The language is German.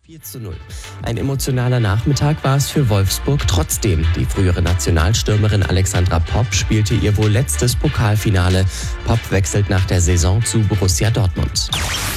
4:0. Ein emotionaler Nachmittag war es für Wolfsburg trotzdem. Die frühere Nationalstürmerin Alexandra Popp spielte ihr wohl letztes Pokalfinale. Popp wechselt nach der Saison zu Borussia Dortmund.